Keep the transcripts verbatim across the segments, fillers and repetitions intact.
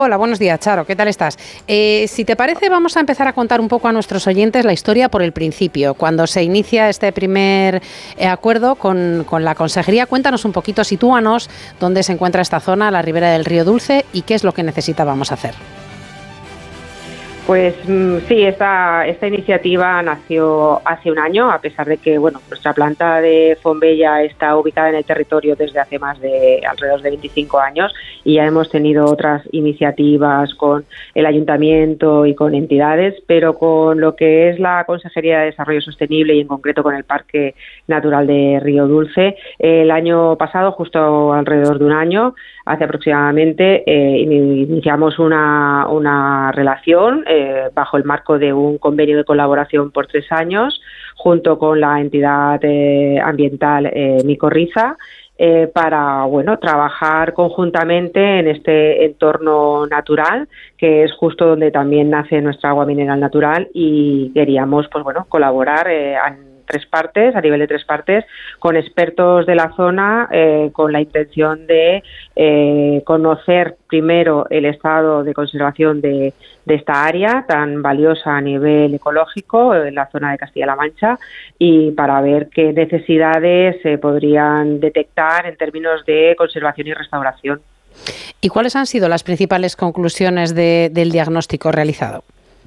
Hola, buenos días, Charo, ¿qué tal estás? Eh, si te parece, vamos a empezar a contar un poco a nuestros oyentes la historia por el principio. Cuando se inicia este primer eh, acuerdo con, con la Consejería, cuéntanos un poquito, sitúanos dónde se encuentra esta zona, la ribera del río Dulce, y qué es lo que necesitábamos hacer. Pues sí, esta, esta iniciativa nació hace un año, a pesar de que bueno, nuestra planta de Fonbella está ubicada en el territorio desde hace más de alrededor de veinticinco años y ya hemos tenido otras iniciativas con el ayuntamiento y con entidades, pero con lo que es la Consejería de Desarrollo Sostenible y en concreto con el Parque Natural de Río Dulce, el año pasado, justo alrededor de un año, hace aproximadamente, eh, iniciamos una, una relación eh, bajo el marco de un convenio de colaboración por tres años junto con la entidad eh, ambiental eh, Micorriza eh, para bueno trabajar conjuntamente en este entorno natural que es justo donde también nace nuestra agua mineral natural y queríamos pues bueno colaborar eh, en tres partes, a nivel de tres partes, con expertos de la zona, eh, con la intención de eh, conocer primero el estado de conservación de, de esta área tan valiosa a nivel ecológico en la zona de Castilla-La Mancha y para ver qué necesidades se podrían detectar en términos de conservación y restauración. ¿Y cuáles han sido las principales conclusiones de, del diagnóstico realizado?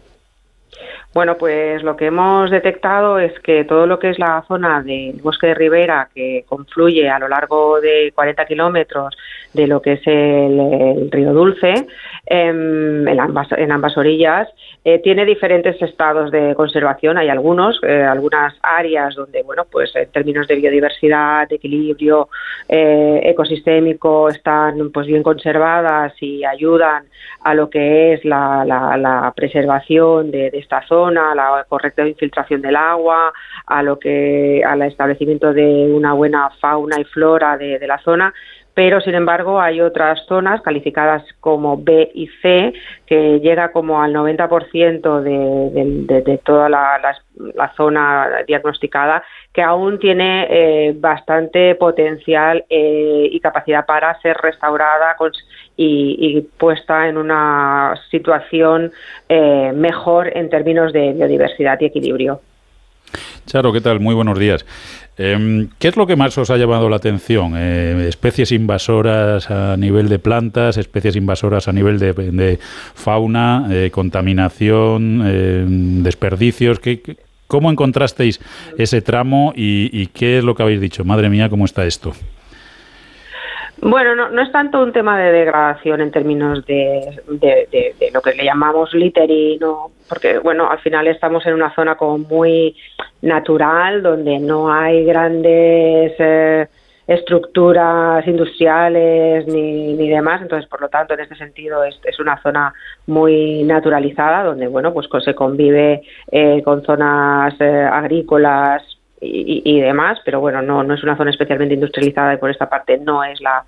Bueno, pues lo que hemos detectado es que todo lo que es la zona del bosque de ribera, que confluye a lo largo de cuarenta kilómetros de lo que es el, el río Dulce, eh, en, ambas, en ambas orillas, eh, tiene diferentes estados de conservación. Hay algunos, eh, algunas áreas donde, bueno, pues en términos de biodiversidad, de equilibrio eh, ecosistémico, están pues bien conservadas y ayudan a lo que es la, la, la preservación de, de esta zona, a la correcta infiltración del agua, a lo que al establecimiento de una buena fauna y flora de, de la zona, pero sin embargo hay otras zonas calificadas como B y C que llega como al noventa por ciento de, de, de, de toda la, la, la zona diagnosticada que aún tiene eh, bastante potencial eh, y capacidad para ser restaurada con, y, y puesta en una situación eh, mejor en términos de biodiversidad y equilibrio. Charo, ¿qué tal? Muy buenos días. Eh, ¿Qué es lo que más os ha llamado la atención? Eh, ¿Especies invasoras a nivel de plantas, especies invasoras a nivel de, de fauna, eh, contaminación, eh, desperdicios? ¿Qué, qué, ¿Cómo encontrasteis ese tramo y, y qué es lo que habéis dicho? Madre mía, ¿cómo está esto? Bueno, no, no es tanto un tema de degradación en términos de, de, de, de lo que le llamamos littering, ¿no? Porque bueno, al final estamos en una zona como muy natural, donde no hay grandes eh, estructuras industriales ni, ni demás, entonces por lo tanto en este sentido es, es una zona muy naturalizada, donde bueno pues se convive eh, con zonas eh, agrícolas Y, y demás, pero bueno, no, no es una zona especialmente industrializada y por esta parte no es la,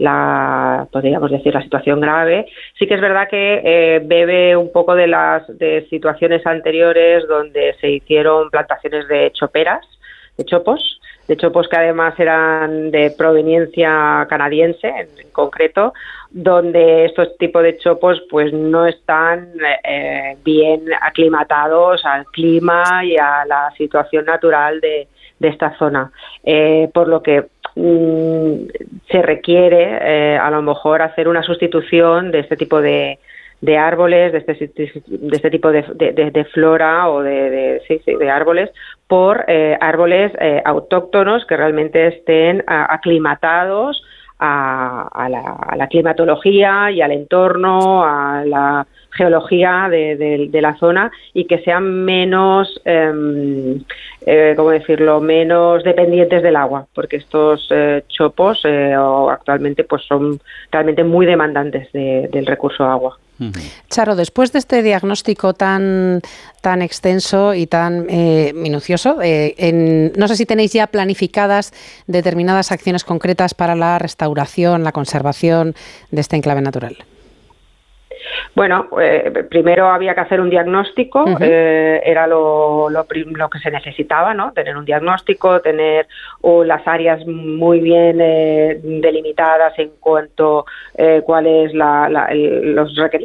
la podríamos decir, la situación grave. Sí que es verdad que eh, bebe un poco de las de situaciones anteriores donde se hicieron plantaciones de choperas, de chopos, de chopos que además eran de proveniencia canadiense en, en concreto, donde estos tipos de chopos pues no están eh, bien aclimatados al clima y a la situación natural de, de esta zona, eh, por lo que mm, se requiere eh, a lo mejor hacer una sustitución de este tipo de de árboles, de este, de este tipo de, de, de flora o de, de, sí, sí, de árboles, por eh, árboles eh, autóctonos que realmente estén a, aclimatados a, a, la, a la climatología y al entorno, a la geología de, de, de la zona y que sean menos, eh, eh, ¿cómo decirlo?, menos dependientes del agua, porque estos eh, chopos eh, actualmente pues son realmente muy demandantes de, del recurso agua. Charo, después de este diagnóstico tan tan extenso y tan eh, minucioso, eh, en, no sé si tenéis ya planificadas determinadas acciones concretas para la restauración, la conservación de este enclave natural. Bueno, eh, primero había que hacer un diagnóstico, uh-huh. eh, era lo, lo, lo que se necesitaba, ¿no? Tener un diagnóstico, tener uh, las áreas muy bien eh, delimitadas en cuanto eh, cuál es la, la, el, los requerimientos